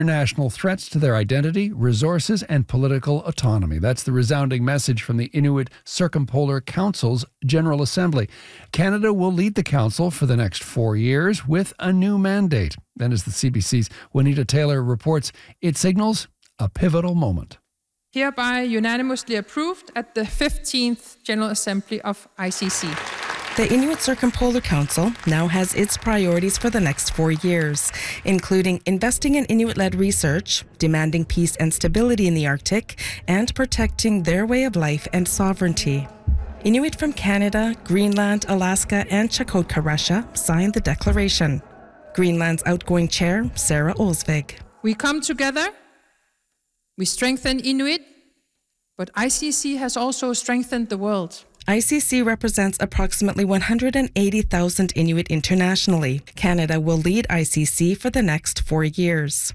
international threats to their identity, resources, and political autonomy. That's the resounding message from the Inuit Circumpolar Council's General Assembly. Canada will lead the council for the next 4 years with a new mandate. Then, as the CBC's Juanita Taylor reports, it signals a pivotal moment. Hereby unanimously approved at the 15th General Assembly of ICC. The Inuit Circumpolar Council now has its priorities for the next 4 years, including investing in Inuit-led research, demanding peace and stability in the Arctic, and protecting their way of life and sovereignty. Inuit from Canada, Greenland, Alaska, and Chukotka, Russia signed the declaration. Greenland's outgoing chair, Sarah Olsvig. We come together, we strengthen Inuit, but ICC has also strengthened the world. ICC represents approximately 180,000 Inuit internationally. Canada will lead ICC for the next 4 years.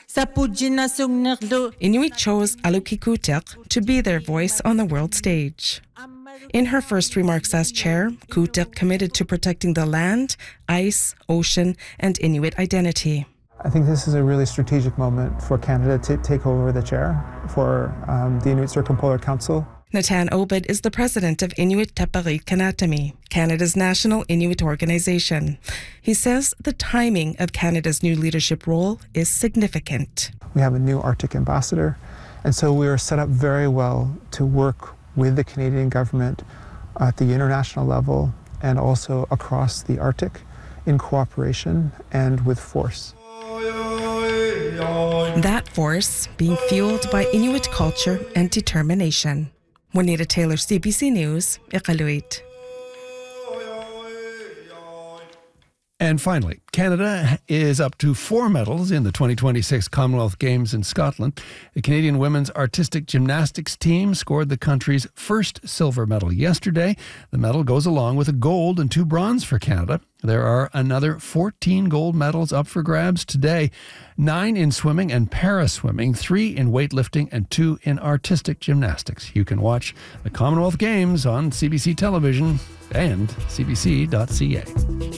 Inuit chose Alukikutek to be their voice on the world stage. In her first remarks as chair, Kutek committed to protecting the land, ice, ocean, and Inuit identity. I think this is a really strategic moment for Canada to take over the chair for the Inuit Circumpolar Council. Natan Obed is the president of Inuit Teparit Kanatami, Canada's national Inuit organization. He says the timing of Canada's new leadership role is significant. We have a new Arctic ambassador, and so we are set up very well to work with the Canadian government at the international level and also across the Arctic in cooperation and with force. That force being fueled by Inuit culture and determination. Juanita Taylor, CBC News, Iqaluit. And finally, Canada is up to 4 medals in the 2026 Commonwealth Games in Scotland. The Canadian women's artistic gymnastics team scored the country's first silver medal yesterday. The medal goes along with a gold and 2 bronze for Canada. There are another 14 gold medals up for grabs today, 9 in swimming and para-swimming, 3 in weightlifting, and 2 in artistic gymnastics. You can watch the Commonwealth Games on CBC television and cbc.ca.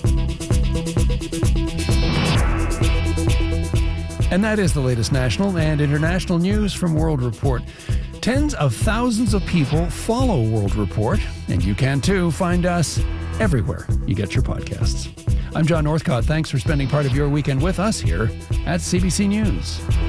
And that is the latest national and international news from World Report. Tens of thousands of people follow World Report, and you can too. Find us everywhere you get your podcasts. I'm John Northcott. Thanks for spending part of your weekend with us here at CBC News.